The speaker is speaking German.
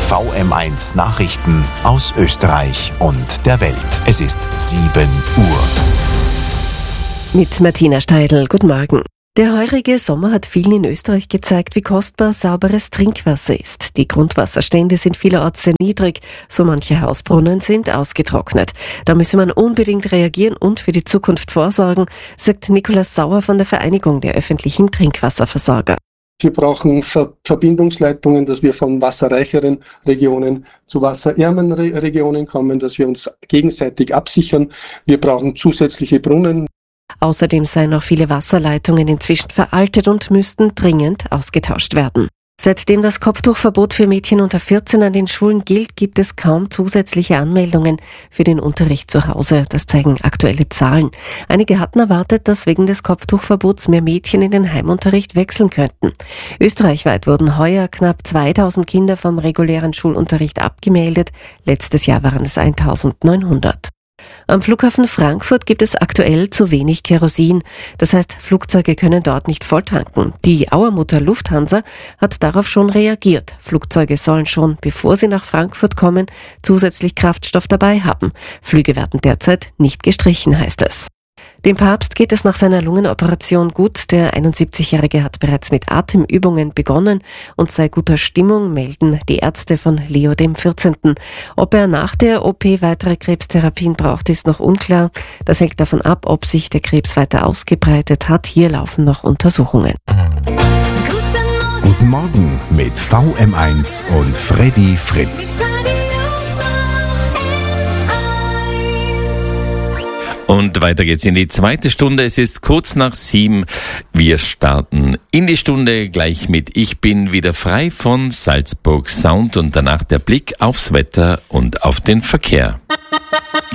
VM1 Nachrichten aus Österreich und der Welt. Es ist 7 Uhr. Mit Martina Steidl, guten Morgen. Der heurige Sommer hat vielen in Österreich gezeigt, wie kostbar sauberes Trinkwasser ist. Die Grundwasserstände sind vielerorts sehr niedrig, so manche Hausbrunnen sind ausgetrocknet. Da müsse man unbedingt reagieren und für die Zukunft vorsorgen, sagt Nikolaus Sauer von der Vereinigung der öffentlichen Trinkwasserversorger. Wir brauchen Verbindungsleitungen, dass wir von wasserreicheren Regionen zu wasserärmeren Regionen kommen, dass wir uns gegenseitig absichern. Wir brauchen zusätzliche Brunnen. Außerdem seien noch viele Wasserleitungen inzwischen veraltet und müssten dringend ausgetauscht werden. Seitdem das Kopftuchverbot für Mädchen unter 14 an den Schulen gilt, gibt es kaum zusätzliche Anmeldungen für den Unterricht zu Hause. Das zeigen aktuelle Zahlen. Einige hatten erwartet, dass wegen des Kopftuchverbots mehr Mädchen in den Heimunterricht wechseln könnten. Österreichweit wurden heuer knapp 2000 Kinder vom regulären Schulunterricht abgemeldet. Letztes Jahr waren es 1900. Am Flughafen Frankfurt gibt es aktuell zu wenig Kerosin. Das heißt, Flugzeuge können dort nicht volltanken. Die Auermutter Lufthansa hat darauf schon reagiert. Flugzeuge sollen schon, bevor sie nach Frankfurt kommen, zusätzlich Kraftstoff dabei haben. Flüge werden derzeit nicht gestrichen, heißt es. Dem Papst geht es nach seiner Lungenoperation gut. Der 71-Jährige hat bereits mit Atemübungen begonnen und sei guter Stimmung, melden die Ärzte von Leo XIV. Ob er nach der OP weitere Krebstherapien braucht, ist noch unklar. Das hängt davon ab, ob sich der Krebs weiter ausgebreitet hat. Hier laufen noch Untersuchungen. Guten Morgen mit VM1 und Freddy Fritz. Und weiter geht's in die zweite Stunde. Es ist kurz nach 7. Wir starten in die Stunde gleich mit Ich bin wieder frei von Salzburg Sound und danach der Blick aufs Wetter und auf den Verkehr.